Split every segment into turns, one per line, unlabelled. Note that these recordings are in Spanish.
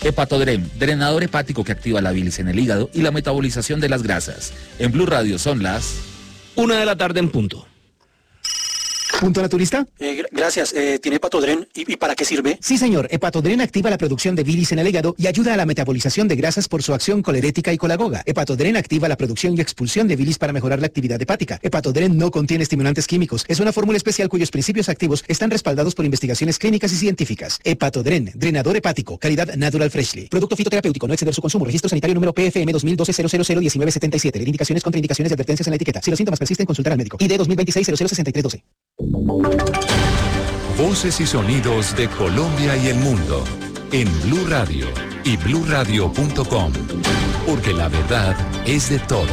Hepatodren, drenador hepático que activa la bilis en el hígado y la metabolización de las grasas. En Blue Radio son las
1:00 p.m. en punto.
¿Punto naturista?
Gracias. ¿Tiene Hepatodren? ¿Y para qué sirve?
Sí, señor. Hepatodren activa la producción de bilis en el hígado y ayuda a la metabolización de grasas por su acción colerética y colagoga. Hepatodren activa la producción y expulsión de bilis para mejorar la actividad hepática. Hepatodren no contiene estimulantes químicos. Es una fórmula especial cuyos principios activos están respaldados por investigaciones clínicas y científicas. Hepatodren, drenador hepático, calidad Natural Freshly. Producto fitoterapéutico, no exceder su consumo. Registro sanitario número PFM 2012-001977. Indicaciones, contraindicaciones y advertencias en la etiqueta. Si los síntomas persisten, consultar al médico. ID 2026-006312.
Voces y sonidos de Colombia y el mundo en Blue Radio y bluradio.com, porque la verdad es de todos.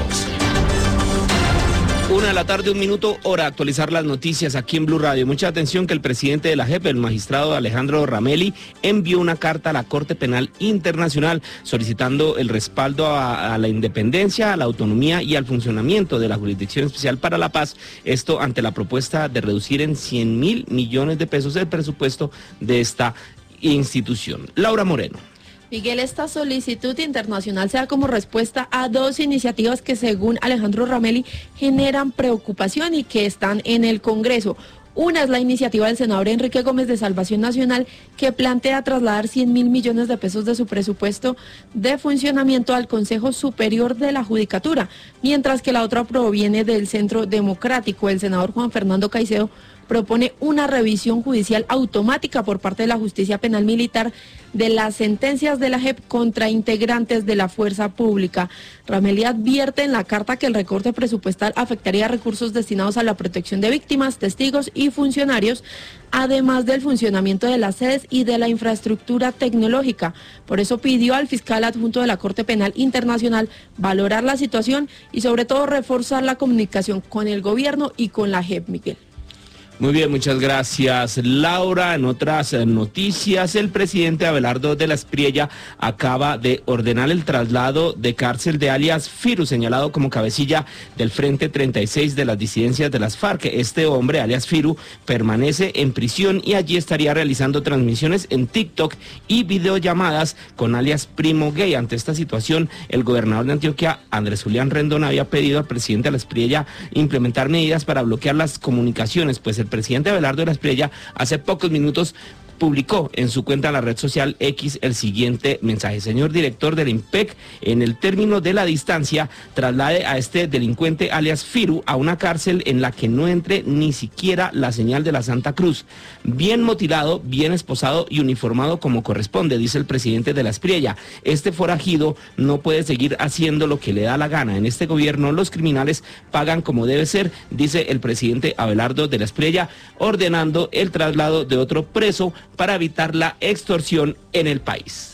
1:00 p.m, hora de actualizar las noticias aquí en Blue Radio. Mucha atención que el presidente de la JEP, el magistrado Alejandro Ramelli, envió una carta a la Corte Penal Internacional solicitando el respaldo a la independencia, a la autonomía y al funcionamiento de la Jurisdicción Especial para la Paz. Esto ante la propuesta de reducir en 100.000 millones de pesos el presupuesto de esta institución. Laura Moreno.
Miguel, esta solicitud internacional se da como respuesta a dos iniciativas que, según Alejandro Ramelli, generan preocupación y que están en el Congreso. Una es la iniciativa del senador Enrique Gómez de Salvación Nacional, que plantea trasladar 100.000 millones de pesos de su presupuesto de funcionamiento al Consejo Superior de la Judicatura, mientras que la otra proviene del Centro Democrático. El senador Juan Fernando Caicedo propone una revisión judicial automática por parte de la Justicia Penal Militar de las sentencias de la JEP contra integrantes de la fuerza pública. Ramelli advierte en la carta que el recorte presupuestal afectaría recursos destinados a la protección de víctimas, testigos y funcionarios, además del funcionamiento de las sedes y de la infraestructura tecnológica. Por eso pidió al fiscal adjunto de la Corte Penal Internacional valorar la situación y sobre todo reforzar la comunicación con el gobierno y con la JEP, Miguel.
Muy bien, muchas gracias, Laura. En otras noticias, el presidente Abelardo de la Espriella acaba de ordenar el traslado de cárcel de alias Firu, señalado como cabecilla del Frente 36 de las disidencias de las FARC. Este hombre, alias Firu, permanece en prisión y allí estaría realizando transmisiones en TikTok y videollamadas con alias Primo Gay. Ante esta situación, el gobernador de Antioquia, Andrés Julián Rendón, había pedido al presidente de la Espriella implementar medidas para bloquear las comunicaciones, pues el presidente Abelardo de la Espriella hace pocos minutos publicó en su cuenta en la red social X el siguiente mensaje: señor director del IMPEC, en el término de la distancia, traslade a este delincuente alias Firu a una cárcel en la que no entre ni siquiera la señal de la Santa Cruz. Bien motilado, bien esposado y uniformado como corresponde, dice el presidente de la Espriella. Este forajido no puede seguir haciendo lo que le da la gana. En este gobierno los criminales pagan como debe ser, dice el presidente Abelardo de la Espriella, ordenando el traslado de otro preso para evitar la extorsión en el país.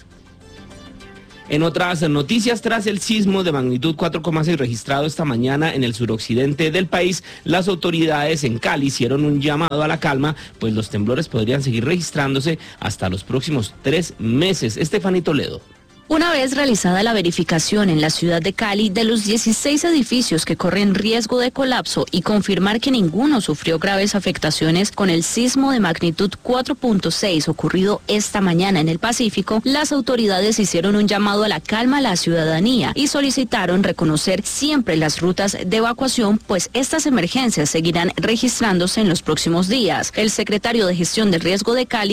En otras noticias, tras el sismo de magnitud 4,6 registrado esta mañana en el suroccidente del país, las autoridades en Cali hicieron un llamado a la calma, pues los temblores podrían seguir registrándose hasta los próximos 3 meses. Estefanía Toledo.
Una vez realizada la verificación en la ciudad de Cali de los 16 edificios que corren riesgo de colapso y confirmar que ninguno sufrió graves afectaciones con el sismo de magnitud 4.6 ocurrido esta mañana en el Pacífico, las autoridades hicieron un llamado a la calma a la ciudadanía y solicitaron reconocer siempre las rutas de evacuación, pues estas emergencias seguirán registrándose en los próximos días. El secretario de Gestión del Riesgo de Cali,